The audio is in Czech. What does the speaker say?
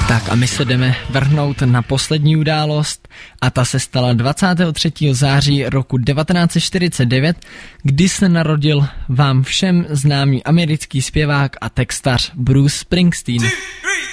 Tak a my se jdeme vrhnout na poslední událost a ta se stala 23. září roku 1949, kdy se narodil vám všem známý americký zpěvák a textař Bruce Springsteen.